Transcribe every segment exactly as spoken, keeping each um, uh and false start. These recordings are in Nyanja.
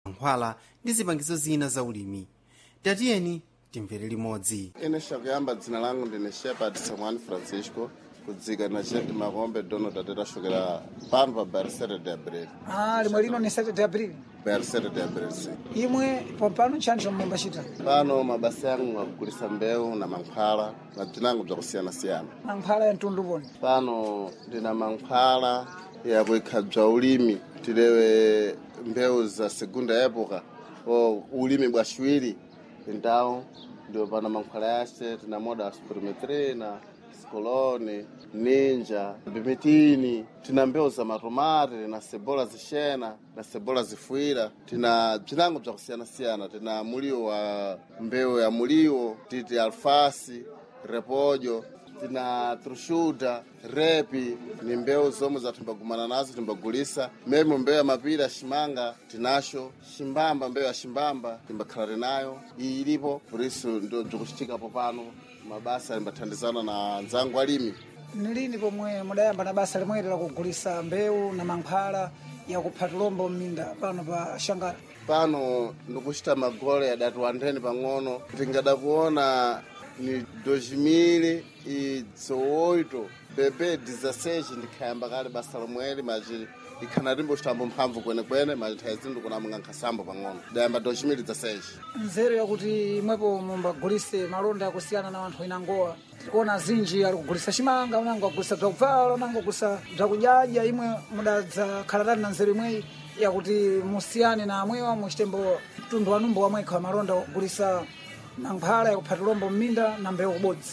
mankhwala ndi zipangizo zina za ulimi. Tatiyeni timvere limodzi. Ine shakuyamba dzina langu ndine Shepherd Samwani Francisco kudzika na Chedi Makombe dono tateta shokera pano pa Bersere de Abril. Ah, limwe lino ni sete de Abril. Bersere de Abril. Imwe pompano chani chomwe mbachita. Pano mabasa yangu akugulisa mbewu na mankhwala na bzinango bzakusiyana siyana. Mankhwala ya mtundu poni. Pano ndina mankhwala ya kuikhabza ulimi tilewe mbewu za segunda epoca o ulimi bwa shwiri ndawo ndio pana mankhwala yase tina moda spirometri na skolone ninja bimitini tina mbewu za matomati na sebola zishena na sebola zifuira tina bzinango bzakusiyana siyana tina mulio wa mbewu ya mulio titi alfasi repojo tina trushuda repi ni mbewu zomwe zatimbagumana nazo timbagulisa memo mbewu ya mapira shimanga tinasho shimbamba mbewu ya shimbamba timbakhala nayo iyi ilipo poliso ndio bzikuchitikapo pano mabasa limbathandizana na anzangu alimi. Nilini pomwe mudayamba na basa limwe la kugulisa mbewu na mankhwala ya kupha lombo mminda pano pa Shangara? Pano ndikuchita magole adatu andeni pang'ono tingadakuona ni dois mil e dezoito bebe dezesseis ndikhayamba kale basa lomweli maji ikhana limbo chitambo mphamvu kwenekwene maji thayizindu kuna mungankhasambo pang'ono dayamba dois mil e dezesseis. Nzeru yakuti imwepo mumbagulise malonda yakusiyana na wanthu inangowa tikuona azinji ali kugulisa chimanga unango agulisa bzakuvala unango agulisa bzakujaja imwe mudadza khalatani na nzeru imweyi yakuti musiyane na amwewa muchitembo mtundu wanumbo wamwekha malonda kugulisa mankhwala yakupha lombo mminda na mbewu kubodzi.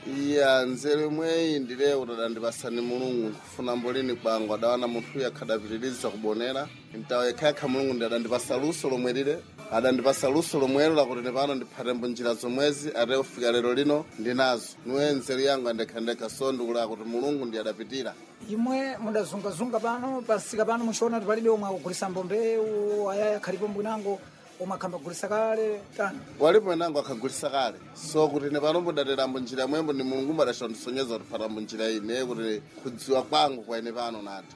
Iya nzeru imweyi ndilewo tadandipasani mulungu kufuna mbolini kwangu adawana munthu uyu akhadapitiriza kubonera ntawo yekhayakha mulungu ndi adandipasa luso lomwe lile adandipasa luso lomwelo lakuti nepano ndiphatembo njira zomwezi ate kufika lero lino ndinazo niwe nzeru yangu andekhandekha sondukula kuti mulungu ndi adapitira. Imwe mudazungazunga pano pasika pano muchiona kuti palibe omwe akugulisa mbewu ayaya khalipo mbwinango omwe akhamba kugulisa kale tani walipo enango akhagulisa kale so kuti nepano mudaterambo njira mwembo ni mulungu mbadashondisonyeza kuti phatambo njira ine kuti kudziwa kwangu kwa ine pano nati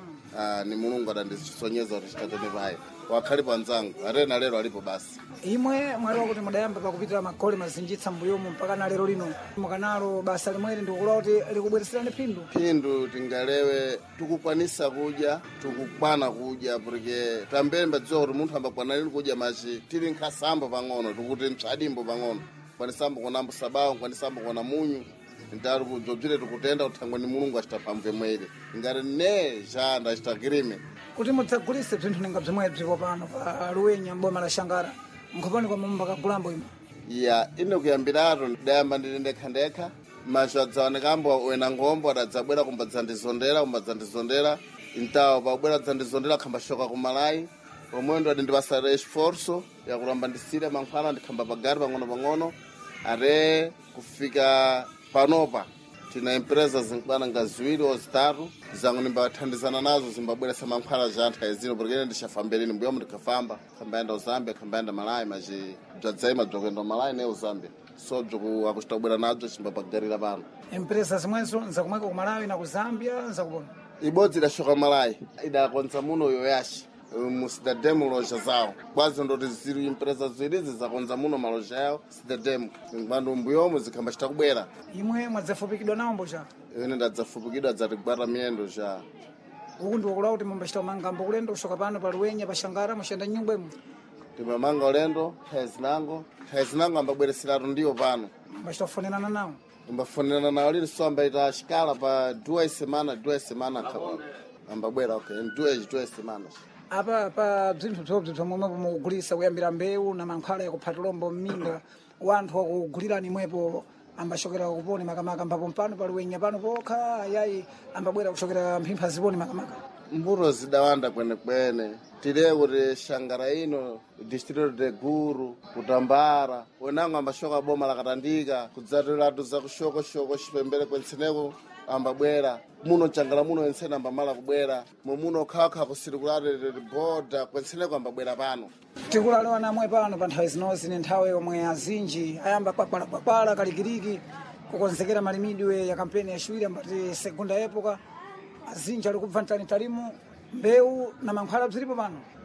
uh, ni mulungu adandisonyeza kuti chitatene paye wakhalipo anzangu atena lero alipo basi. Imwe mwaliwa kuti mudayamba pakupitira magole mazinjitsa mbuyomu mpaka na lero lino mukanalo basa limweli ndikukula kuti likubwereserani phindu phindu tingalewe tikukwanisa kudya tikukwana kudya porque tambene mbadziwa kuti munthu ambakwanalini kudya machi tili nkhasambo pang'ono tikuti mtsadimbo pang'ono kwanisambo konambo sabawo kwanisambo kona munyu ndari kudzobzire tikutenda kuthangwa ni mulungu achitaphamve mwere ingati ne ja ndachitagirime kuti mudzagulise bzinthu ninga bzimwe bzipo pano pa Luwenya mboma la Shangara nkhopani kwa mumba kagulambo imwe. Iya ine kuyambiratu dayamba ndili ndekhandekha macho adzaonekambo wena ngombo adadzabwera kumbadzandizondera kumbadzandizondera intawo pabwera dzandizondera khamba shoka kumalayi omwe ndo adi ndipasa esforço yakulamba ndisire mankhwala ndikhamba pagari pang'ono pang'ono are kufika panopa tina empresa zinkwana nga ziwiri o zitatu zangu nimbathandizana nazo zimbabweresa mankhwala ja anthu ayizino porque ine ndixafambelini mbuyomu ndikhafamba khambayenda uzambia khambayenda malayi maji bzadzayima bzokuyenda umalayi ne uzambia so bzoku akucitabwera nadzo chimbapagarira pano. Empresa zimwezo nzakumweka kumalawi na kuzambia nzakupona ibodzi idashoka malayi idakonza muno yoyashi musidademu loja zawo kwazi ndoti ziri impresa ziwirizi zakonza muno maloja yawo sidademu ngwandu mbuyomu zikhamba chitakubwera. Imwe mwadzafupikidwa nawo mbocha ine ndadzafupikidwa dzatigwara miyendo ja uku ndiwakulawo kuti mumbachita mangambo kulendo kushoka pano pa Luwenya pa Shangara muchenda nyumbwemu timamanga ulendo thayizinango thayizinango ambabwereseratu ndiwo pano mbachita kufonenana nawo imbafonera nawo lili so ambaita xikala pa duas semana duas semana ambabwera okay duas duas semanas. Apa pa bzinthu bzobzi bzomwepo mukugulisa kuyambira mbewu na mankhwala yakupha lombo mminda wanthu wakugulirani mwepo ambashokera kuponi makamaka mbapo mpano pa Luwenya pano pokha ayayi ambabwera kushokera mphimpha ziponi makamaka mbuto zidawanda kwenekwene tile kuti Shangara ino distrito de Guru kutambara wenango ambashoka boma lakatandika kudzatiratu zakushoko-shoko chipembere kwentseneko ambabwera muno Shangara muno ensene ambamala kubwera mumuno khakha kusirikulate boda kwentseneko ambabwera pano tikulalewa namwe pano pa nthawi zinozi ni nthawi yomwe azinji ayamba kwakpala kalikiriki kukonzekera malimidwe ya kampeni ya Shwiri ambati segunda epoca azinji ali kubva ntani talimu mbewu na mankhwala bzilipo pano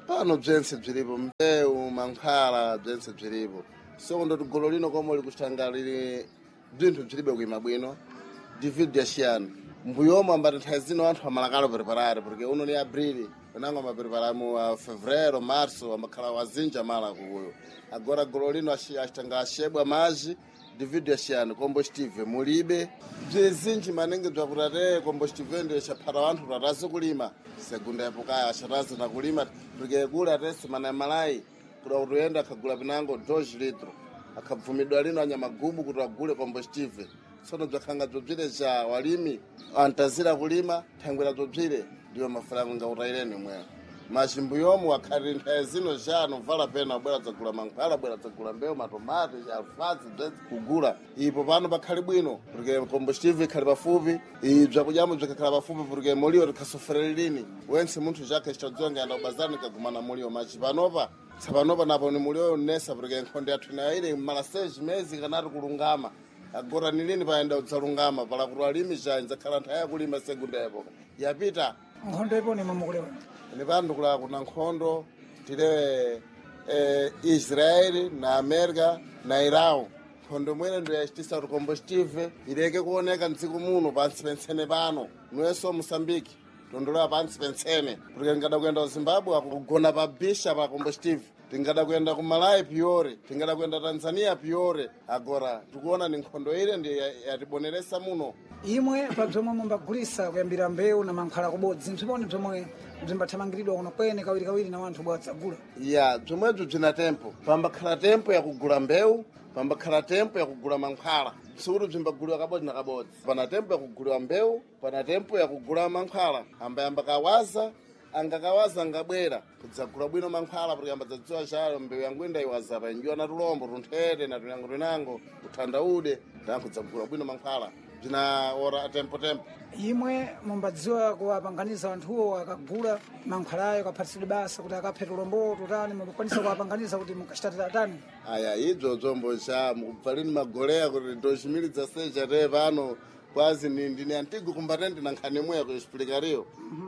pano bzense bzilipo, mbewu, mankhwala, bzense bzilipo. So kundoti golo lino komwe likushanga lili bzinthu bzilibe kuima bwino, David yasiyana. Mbuyomo ambati nthawi zino anthu amalakalo preparare, porque uno ni abrili, unango amaprepara mu uh, fevereiro, março, amakhala wazinji amala kuyo. Agora golo lino ashitanga ashebwa maji, David yasiyana, combustive mulibe. Bzinji manenge bzakutate combustive ndio chaphata wanthu tatazi kulima. Segunda yapokaya achatazi na kulima, porque kula tesi mana malai, kuda utuyenda akagula pinango dois litro. Akabvumidwa lino anyamagubu kuti agule combustive. Sono bzakhanga bzobzire cha walimi antazira kulima thangwera bzobzire ndiyo mafaranga ngautaireni mweyo. Machimbu yomu akhali nthawi zino jano vala pena bwera dzagula mankhwala bwera dzagula mbewu matomati alfazi bzense kugula ipo pano pakhali bwino porque combustive ikhali pafupi bzakudyamo bzikakhala pafupi porque mulio tikhasoferere lini wense munthu chakhe chitadziwa ngayenda kubazani kagumana mulio machi panopa tsapanopa napo ni mulio nesa porque nkhonde yathu inayo ile mala seis mezi kanati kulungama. Agora nilini paenda udzalungama pala kuti alimi chainza khala nthawi yakulima segunda yapoka yapita nkhondo ipo ni mamukulewa ni pandu kula kuna nkhondo tilewe eh, Israeli na America na Irão. Nkhondo mwene ndio yachitisa kuti combustive ileke kuoneka mtsiku muno pansi pensene pano nuyeso Mosambiki tondolewa pansi pensene porque ngada kuyenda ku Zimbabwe akugona pa bisha pa combustive, tingada kuyenda ku Malawi piore, tingada kuyenda Tanzania piore. Agora tikuona ni nkhondo ile ndiyo yatiboneresa muno. Imwe pa bzomwe mumbagulisa kuyambira mbewu na mankhwala kubodzi mpsiponi bzomwe bzimbathamangiridwa kuno kwene kawiri kawiri na wanthu bwadzagula. Ya bzomwebzo bzina tempo, pambakhala tempo yakugula mbewu, pambakhala tempo yakugula mankhwala. Sikuti bzimbaguliwa kabodzi na kabodzi. Pana tempo yakuguliwa mbewu, pana tempo yakugula mankhwala. Ambayamba kawaza angakawaza ngabwera kudzagula bwino mankhwala porque ambadziwa chayo mbewu yangu ndaiwaza pa injiwa na tulombo tunthete na tunyango tunango uthandaude ndakudzagula bwino mankhwala bzina ora tempo tempo. Imwe mumbadziwa kuwapanganiza anthuwo akagula mankhwalayo kaphatsidwe basa kuti akaphe tulombo tutani mukwanisa kuwapanganiza kuti mukachitira tani. Aya idzo zombo cha mukubvalini magoleya kuti ndochimilidza secha te pano kwazi ndine antigo combatente na nkhani mweya kuexplicario.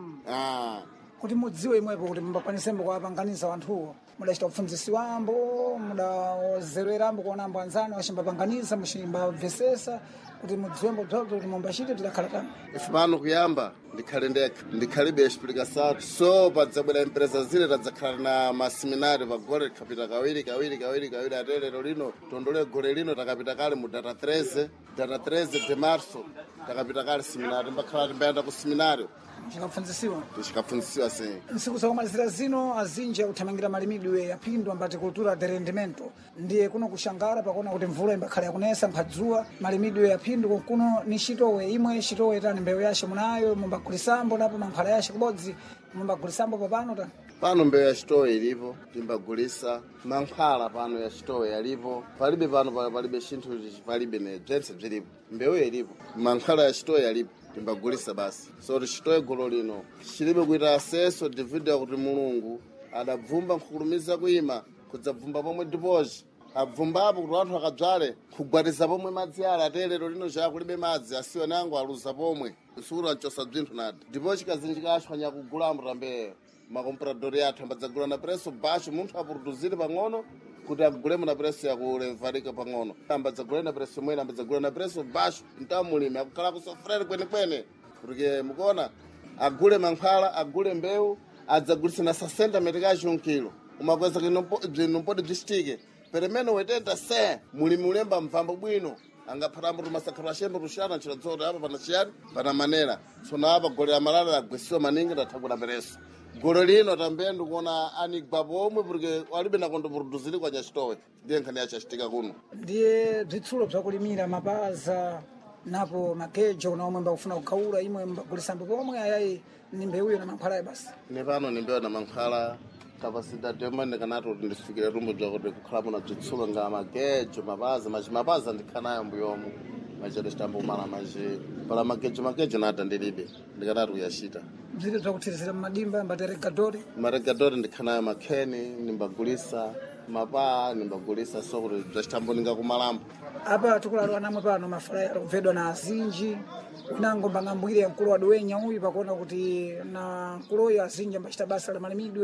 Ah kuti mudziwe imwepo kuti mumbakwanisemo kuwapanganiza anthuwo mudachita kupfunzisiwambo mudazerwerambo kuonambo anzanu achimbapanganiza muchimbabvesesa kuti mudziwembo bzabzo kuti mumbachite tidakhala tani. Ife pano kuyamba ndikhale ndekha ndikhalibe explicação so padzabwera empresa zile tadzakhala na maseminari pagole tikapita kawiri kawiri kawiri kawiri ate lero lino tondole gole lino takapita kale mu data treze data treze de março takapita kale seminari mbakhala timbayenda ku seminari chikapfunzisiwa tichikapfunzisiwa sim. Nsiku zakumalizira zino azinji akuthamangira malimidwe yaphindu ambati cultura de rendimento ndiye kuno kushangara pakuona kuti mvula imbakhala yakunesa mphadzuwa malimidwe yaphindu kuno ni chitowe imwe chitowe tani mbewu yace munayo mumbagulisambo napo mankhwala yace kubodzi mumbagulisambo papano tani. Pano mbewu ya chitowe ilipo timbagulisa mankhwala pano ya chitowe yalipo palibe pano palibe chinthu palibe ne bzense bzilipo mbewu ilipo mankhwala ya chitowe yalipo timbagulisa basi. So tichitowe golo lino chilibe kuita aseso David yakuti Mulungu adabvumba nkhukulumiza kuima kudzabvumba pomwe dipoji abvumbapo kuti anthu akadzale kugwatiza pomwe madzi ale ate lero lino chakulibe madzi asiwe nango aluza pomwe sukulu anchosa bzinthu nada ndipo chikazinji kachwanya kugulamo tambeyo makompradori athu ambadzagula na preso baixo munthu aproduzire pang'ono kuti agulemo na preso yakulevarika pang'ono ambadzagula na preso mwene ambadzagula na preso baixo então mulimi akukhala kusofrere kwenekwene porque mukuona agule mankhwala agule mbewu adzagulisa na sessenta metikaci um quilo uma coisa que não, não pode bzistike peremene oitenta se mulimi ulemba mvambo bwino angaphatambo tumasakhala achembo tuxana nciladzoti apa pana ciyani pana manera tsono apa gole la malala lagwesiwa maningi tathagula pereso gole lino também ndikuona anigwa pomwe porque walibe nakondo produziri kwa chachitowe ndiye nkhani yachachitika kuno. Ndiye bzitsulo bzakulimira mapaza napo makejo kuna omwe mbakufuna kugawula imwe mbagulisambo pomwe ayayi ni mbewuyo na mankhwala basi. Ni pano ni mbewu na mankhwala capacidade yomwe ndikanati kuti ndifikire rumbo bzakuti kukhalapo na bzitsulo nga makejo mapaza machi mapaza ndikhanayo mbuyomu machero chitambo mala machi pala makejo makejo nada ndilibe ndikanati kuyachita. Bzili bzakuthirizira mmadimba mbati regadori maregadori ndikhanayo makheni nimbagulisa mapa nimbagulisa so kuti bzachitambo ningakumalambo. Apa tikulalo anamwe pano mafulaya akubvedwa na azinji unango mbang'ambwire mkulu wa duwenya uyu pakuona kuti na mkuloyo azinji ambachita basa la malimidwe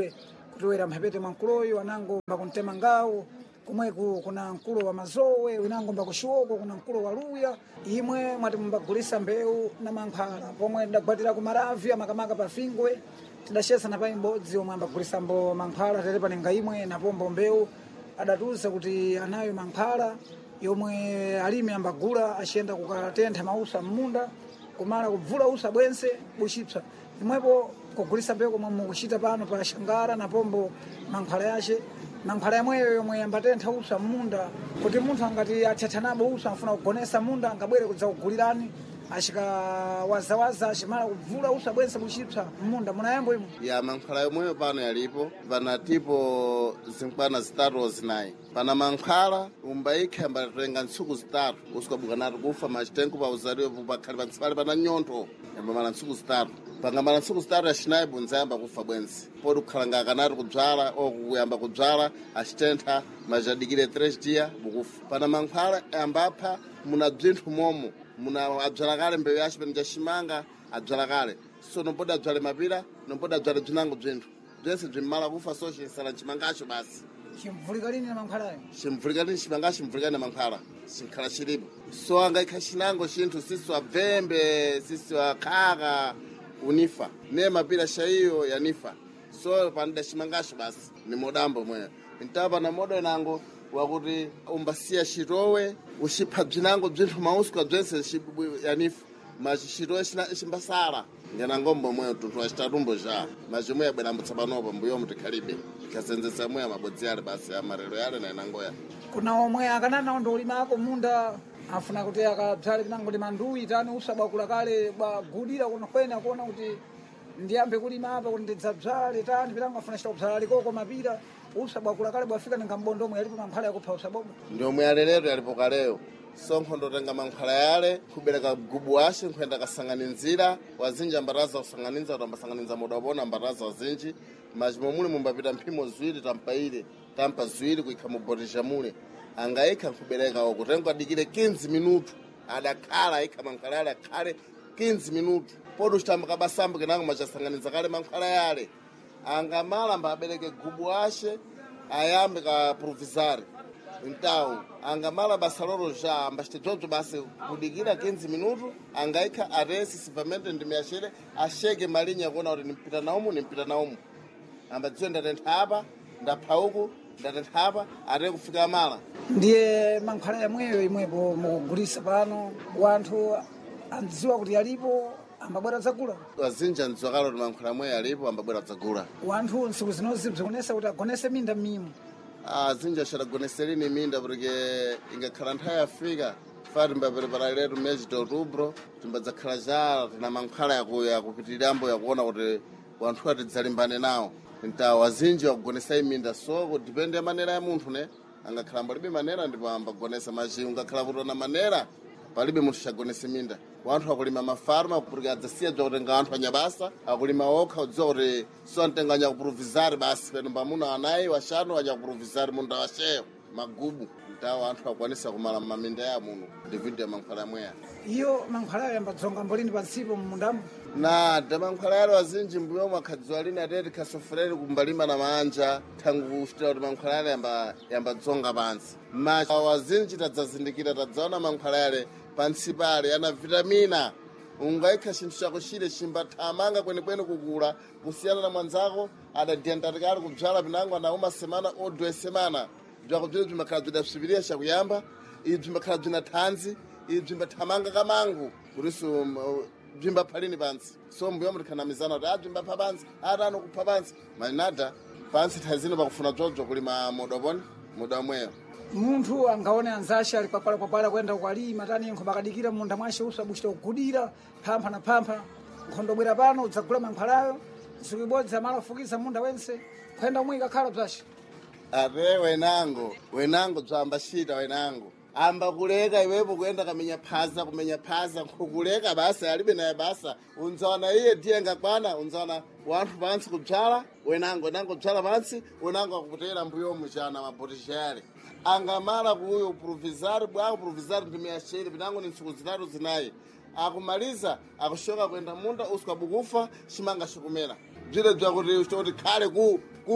kutowera mphepete mwa mkuloyo anango mbakuntema ngawo kumweku kuna mkulo wa mazowe winango mbakushiwoko kuna mkulo wa luya imwe mwati mumbagulisa mbewu na mankhwala pomwe ndagwatira ku maravya makamaka pa fingwe tidachesa na pa imbodzi omwe ambagulisa mbo mankhwala tere panenga imwe na pombo mbewu adatuza kuti anayo mankhwala yomwe alimi ambagula achiyenda kukatentha mausa mmunda kumala kubvula usa bwense buchipsa imwepo kugulisa mbewu komwe mukuchita pano pa Shangara na pombo mankhwala yace mankhwala yamweyo yomwe ambatentha usa mmunda kuti munthu angati athethanabo usa afuna kugonesa munda angabwere kudza kugulirani ashika wazawaza ashimala kubvula usa bwense buchipsa mmunda munayambo imwe ya mankhwala yomweyo pano yalipo pana tipo zinkwana zitatu zinayi pana mankhwala umbaikha ambatenga ntsuku zitatu usikabuka nati kufa machitenko pa uzaliwe pakhali pansipali pana nyontho yambamala ntsuku zitatu pangamala ntsuku zitatu ashinayi bunzayamba kufa bwense poti kukhala ngakanati kudzala okuyamba kudzala achitentha majadikire tres dia bukufa pana mankhwala ambapha muna bzinthu momo muna adzala kale mbewu yace pene chashimanga adzala kale so nompoda adzale mapira nompoda adzale bzinango bzinthu bzense bzimmala kufa so chisala nchimangacho basi chimvulika lini na mankhwalayo chimvulika lini chimangacho chimvulika na mankhwala chinkhala chilipo so angaikha chinango chinthu sisi wabvembe sisi wakhaka unifa ne mapira shaiyo yanifa so panida chimangacho basi ni modambo mweyo ntapa na modo inango wakuti umbasiya chitowe ushipha bzinango bzinthu mausuka bzense yanifa machi chitowe chimbasala ngena ngombo mweyo tunthu achitatumbo ja machi mweyo bwera mbutsapanopo mbuyo mutikhalibe ikasenzesa mweyo mabodzi yale basi amarero yale na inangoya kuna omwe akanana ndo ulimako munda afuna kuti akadzale pinango limanduyi tani usabakula kale bagudira kuno kwene akuona kuti ndiyambe kulima apa kuti ndidzadzale tani pinango afuna chita kudzala likoko mapira usabakula kale bwafika ninga mbondomwe yalipo mankhwala yakupha usabomo ndiomwe yaleleto yalipo kaleyo sonkho ndotenga mankhwala yale kubereka gubu ashe nkhuyenda kasanganizira wazinji ambaraza kusanganiza kuti ambasanganiza moda wapona ambaraza wazinji machimo mule mumbapita mphimo ziwiri tampaire tampa ziwiri kuikha mubotisha mule angaikha nkubereka okutenga adikire quinze minutu adakhala aikha mankhwala yale akhale quinze minutu podi uchitamba kabasambo kenango machasanganiza kale mankhwala yale angamala mbabereke gubu ashe ayambe ka provisari ntawu angamala basa lolo ja ambachite dzobzo basi kudikira quinze minutu angaikha aresi sivamente ndimiyachere asheke malinya kuona kuti nimpita naumu nimpita naumu ambadziwe ndatentha apa ndapha uku ndatentha apa ate kufika mala ndiye mankhwala yamweyo imwepo mukugulisa pano wanthu andziwa kuti yalipo ambabwera dzagula wazinji andziwa kale kuti mankhwala yamweyo yalipo ambabwera dzagula wanthu ntsiku zinozi bzikunesa kuti agonese minda m'mimo azinji achadagoneserini minda porque ingakhala nthawi yafika fati mbaperepara letu mezi de outubro timbadzakhala ja tina mankhwala yakupitirambo yakuona kuti wanthu atidzalimbane nawo nta wazinji wakugonesa iminda so kudipende ya manera ya munthu ne angakhala mbalibe manera ndipo ambagonesa machi ungakhala kutona manera palibe munthu chagonesa minda wanthu akulima mafarma porque adzasiya bza kutenga wanthu anyabasa akulima okha udziwa kuti so antenga anyakuprovisari basi peno mbamuna anayi washanu anyakuprovisari munda washeyo magubu ntawo anthu akwanisa kumala maminda ya muno ndividu ya mankhwala yamweya iyo mankhwalayo yambadzonga mbolini pansipo mmundamo na da mankhwala yale wazinji mbuyo mwakhadzwa lini ateti khasofureri kumbalima na manja thangu kuchitira kuti mankhwala yale yamba yambadzonga pansi macha wazinji tadzazindikira tadzaona mankhwala yale pansi pale yana vitamina ungaikha chinthu chako chile chimbathamanga kwenekwene kukula kusiyana na mwanzako adadiyandatikali kubzala pinango anauma semana odwe semana bzako bzile bzimakhala bzidasvipirira chakuyamba ibi bzimakhala bzina thanzi ibi bzimbathamanga kamangu kuriso bzimbaphalini pansi so mbuyo mutikhanamizana kuti abzimbapha pansi atano kupha pansi malinada pansi thazino pakufuna bzobzo kulima modoponi moda wamweyo munthu angaone anzace ali papalakwapala kwenda kukalima tani inkho bakadikira munda mwace usabuchita kugudira phampha na phampha nkhondobwera pano udzagula mankhwalayo ntsiku ibodzi amala ufukisa munda wense kwenda umwe ikakhala bzace ate wenango wenango bzambachita wenango amba kuleka iwepo kuyenda kamenya phaza kumenya phaza nkukuleka basa alibe naye basa unzaona iye ndiye ngakwana unzaona wanthu pansi kubzala wenango wenango bzala pansi wenango akuputera mbuyomu chana mabotishale angamala kuyo provisari bwako provisari ndimiyachere pinango ni ntsiku zitatu zinayi akumaliza akushoka kwenda munda usikabukufa chimanga chikumera bzile bzakuti choti khale ku ku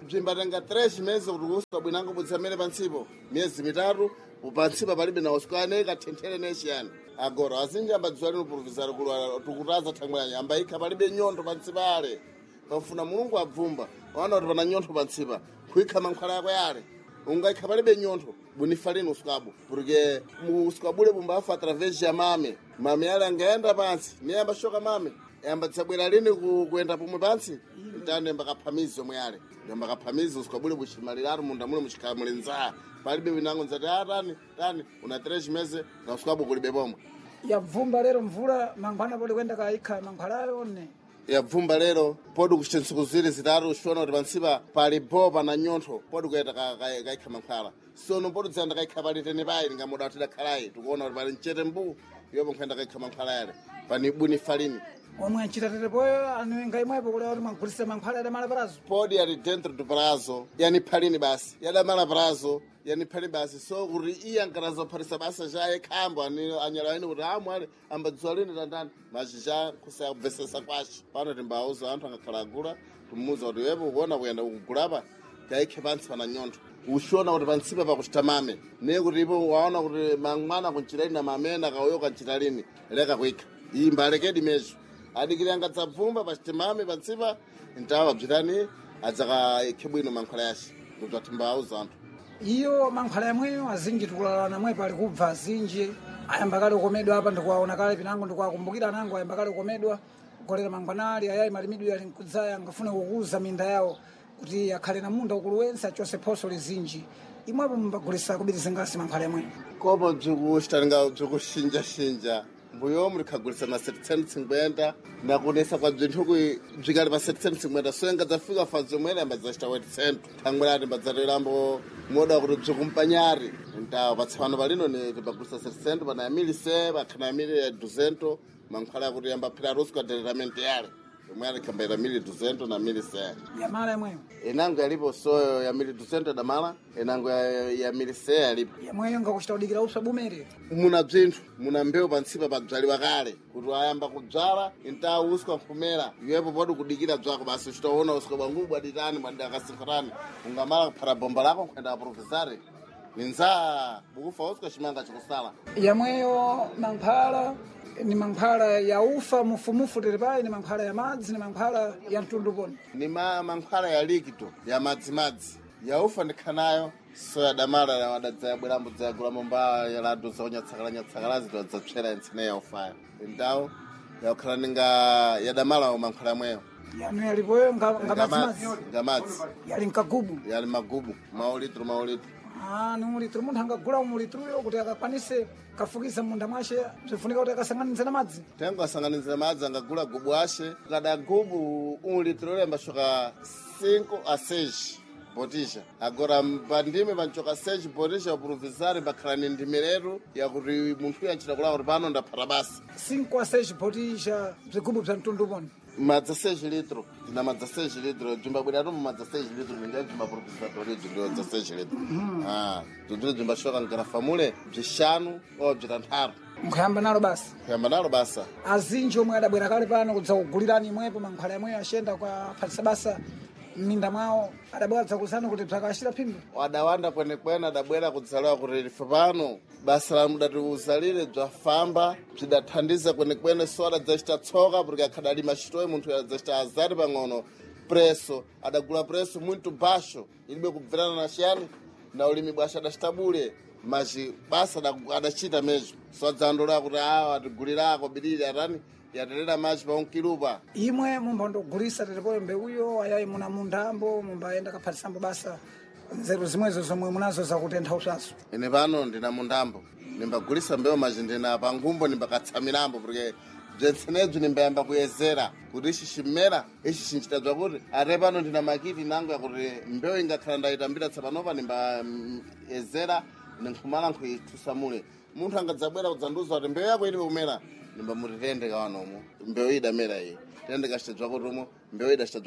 bzimbatenga tres meses kuti uswa bwinango butsamere pansipo miyezi mitatu pansipa palibe na usikane kathentere nechiyani agora azinji ambadziwa lino provizari tukutaza thangwanya ambaikha palibe nyontho pansipa ale pafuna mulungu abvumba waona kuti pana nyontho pansipa kuikha mankhwala yako yale ungaikha palibe nyontho bunifa lino usikabo porque usikabule bumbafa através ya mame mame yale angaenda pansi niye ambashoka mame ambadzabwera lini kuenda pomwe pansi ndane mbakaphamizi omwe yale mbakaphamizi usikabule bushimaliraro munda mule muchikhala mulenza palibe winango nzati atani tani una tres meses na usikabo kulibe pomwe yabvumba lero mvula mangwana poli kwenda kaikha mankhwalayo ne yabvumba lero podi kuchita ntsiku ziwiri zitatu uchiona kuti pansipa pali bopa na nyontho podi kuita kaikha mankhwala sono podi dzanda kaikha pali tene payi lingamuda kuti dakhalayi tikuona kuti pali mchete mbu yopo nkhwenda kaikha mankhwala yale pani buni falini omwe achita tetepoyo anu ngaimwepo kulea kuti mwagulisa mankhwala yadamala prazo podi yali dentro do prazo yani phalini basi yadamala prazo yani phali basi so kuti iye ankatazophatisa basa chaye khambo anyala aine kuti amwale ambadziwa lini tandani machija kusayakubvesesa kwace pano timbauza anthu angakhala agula timuuza kuti yepo kuona kuyenda kugulapa kaikhe pansi pana nyontho ushona kuti pansipa pakuchita mame ne kuti ipo waona kuti mang'wana kunchita lini na mamena kauyo kanchita lini leka kuikha iyi mbalekedi mezo adikiri angadzabvumba pachite mame pansipa ntawa bzitani adzakaikhe bwino mankhwala yace kuti atimbauza anthu iyo mankhwala yamweyo azinji tikulalana mwepo ali kubva azinji ayamba kale kukomedwa apa ndikuwaona kale pinango ndikuwakumbukira anango ayamba kale kukomedwa kukolera mangwanali ayayi malimidwe ali mkudzaya angafune kukuza minda yawo kuti akhale na munda ukulu wense achose phoso lizinji imwepo mbagulisa kubiriza ngasi mankhwala yamweyo kopo bzikuchitalinga bzikushinja-shinja mbuyo mulikhagulisa na setecentos e cinquenta na kunesa kwa bzinthuku bzikali pa setecentos e cinquenta so ingadzafika fazi omwene ambadzachita oitocentos thangwelati mbadzatilambo moda kuti bzikumpanyari ntawo patsapano palino ni timbagulisa setecentos pana yamili se pakhana yamili duzentos mankhwala yakuti yambaphira rusco adereramento yale omwe alikhambaira mili duzentos na mili se yamala yamweyo inango yalipo soyo ya mili duzentos adamala inango ya, ya mili se yalipo yamweyo ngakuchita kudikira upsa bumere muna bzinthu muna mbewu pansipa pabzaliwa kale kuti ayamba kubzala intawo usikwa mphumera iwepo podi kudikira bzako basi uchitaona usikwa bwangu bwaditani bwadidakasinkhotani ungamala kuphata bomba lako nkhwenda aprovizari ninza bukufa usikwa chimanga chikusala yamweyo mankhwala ni mankhwala ya ufa mufumufu terepayi ni mankhwala ya madzi ni mankhwala ya mtundu poni ni ma mankhwala ya likido ya madzimadzi ya ufa ndikhanayo so yadamala wadadzayabwerambo dzayagula momba yalado zaunyatsakala-nyatsakalazi tiwadzapsera intsene ya ufayo indawo yakukhala ninga yadamala mankhwala yamweyo yanu yalipoyo ngamadzimadzi ngamadzi yali mkagubu yali magubu maulitro maulitro Ah, ni mulitro munthu angagula umulitruyo kuti akakwanise kafukiza munda mwashe bzifunika kuti akasanganize na madzi tengo asanganize madzi angagula gubu ashe kada gubu umulitro lembashoka cinco a seis botisha agora pandime panchoka seis botisha uprovisari mbakhala ni ndime leru yakuti munthu uyo anchita kulawa kuti pano ndaphata basi cinco a seis botisha bzigubu bza mtundu poni madza seis litro ndina madza seis litro bzimbabwera mu madza seis litro ninga bzimbaprovisadori bzindiro dza seis litro ah bzindiro bzimbashoka ngarafa mule bzixanu o bzitanthatu mkhayamba nalo basi kuyamba nalo basa azinji omwe adabwera kale pano kudza kugulirani imwepo mankhwala yamweyo ashenda kwa phatisa basa mminda mwawo adabwera dzakusana kuti bzakashira phindu wadawanda kwenekwene adabwera kudzalewa kuti life pano basa la mudatiuzalire bzafamba bzidathandiza kwenekwene so adadzachita tsoka porque akhadali machitoyi munthu adadzachita azati pang'ono preso adagula preso muito baixo ilibe kubverana na chiyani na ulimi bwasha adachita bule machi basa adachita mesmo so adzandolewa kuti awa atigulirako bilili atani yaterera machi pa unkilupa imwe mumbandogulisa tetepoyo mbewuyo ayayi muna mundambo mumbayenda kaphatisambo basa nzeru zimwezo zomwe munazo zakutentha usaso ine pano ndina mundambo nimbagulisa mbewu machi ndina pangumbo nimbakatsamirambo porque bzentsenebzi nimbayamba kuyezera kuti ichi chimmera ichi chinchita bzakuti ate pano ndina makiti nango yakuti mbewu ingakhala ndayitambira tsapanopa nimbayezera ninkhumala nkhuyithusamule munthu angadzabwera kudzanduza kuti mbewu yako ilibe kumera nimbamuti tende kawanomo mbewu idamera iyi tende kachita bzakuti umo mbewu idachita bzakuti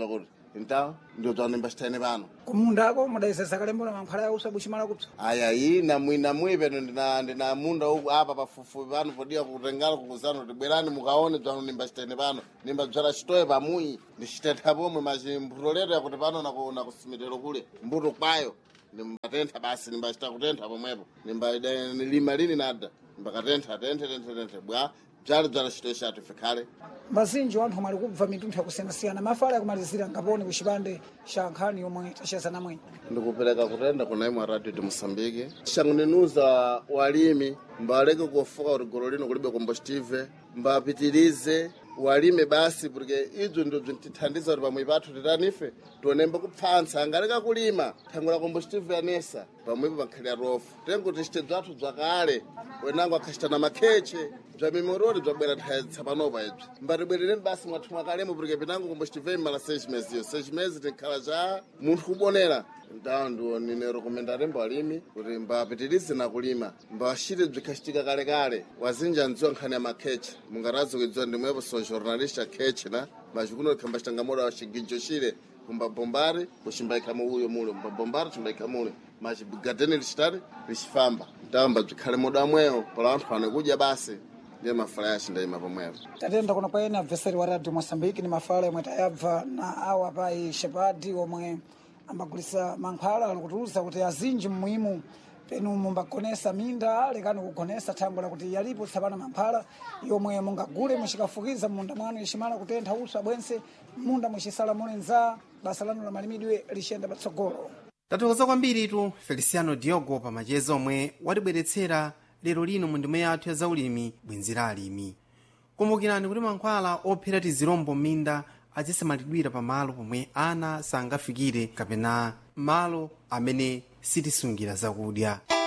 então ndio bzakunemba chitene pano kumundako mudayesesa kalembera mankhwala ya usa buchimala kupsa aya iyi namwina mwipeno ndina ndina munda uku apa pafufupi pano podiwa kutengala kukuzana kuti bwerani mukaone bzakunemba chitene pano nimba bzala chitoye pamuyi ndichitentha pomwe machimbuto leto yakuti pano nakuona kusimitero kule mbuto kwayo nimbatentha basi nimbachita kutentha pomwepo nimba lima lini nada nimbakatentha tenthe tenthe tenthe bwa bzali bzala chitoye chatu fikhale mazinji wanthu mali kubva mitunthu yakusiyanasiyana mafala yakumalizira ngaponi kuchipande cha nkhani yomwe tacheza mwenye ndikupereka kutenda kuna imwe radio de Moçambique changunenuza walimi mbaleke kufoka kuti golo lino kulibe combustive mbapitirize walime basi porque idzo ndo bzintithandiza kuti pamwe pathu titanife tonemba kupfansa angaleka kulima thango la combustive yanesa pamwepo pankhalira rofu tengo tichite bzathu bzakale wenango akhachitana makheche bza memorori bzabwera nthaitsa panopa ibzi mbatibwerereni basi mwathu mwakalemo porque pinango combustive imala seis meses iyo seis meses tinkhala ca munthu kubonera então ndo nine rekomendare mbalimi kuti mbapitirize na kulima mbachite bzikhachitika kalekale wazinja ndziwa nkhani ya makheche mungarazi kudziwa ndimwepo so jornalista kheche na machikuno likhamba chitangamoto wa chiginjo chile kumbabombari kuchimbaika uyo mule mbabombari chimbaika mule machigadeni lichitali lichifamba tamba bzikhale modo amweyo pala anthu ane kudya basi ndiye mafala yachindaima pomwepo tatenda kuna paeni abveseri wa radio Moçambique ni mafala yomwe tayabva na awa pai Shepadi omwe ambagulisa mankhwala alikutiuza kuti azinji mmuimu penu mumbagonesa minda lekani kugonesa thango lakuti yalipo tsapana mankhwala yomwe mungagule muchikafukiza munda mwanu yachimala kutentha uso abwense munda muchisala mulenza basa lanu la malimidwe lixenda patsogolo. Tathokoza kwambiritu Feliciano Diogo pa machezo omwe watibweretsera lero lino mu ndime yathu ya zaulimi bwenzi la alimi. Kumbukirani kuti mankhwala ophera tizirombo minda azisamalidwira pa malo pomwe ana sangafikire kapena malo amene sitisungira zakudya.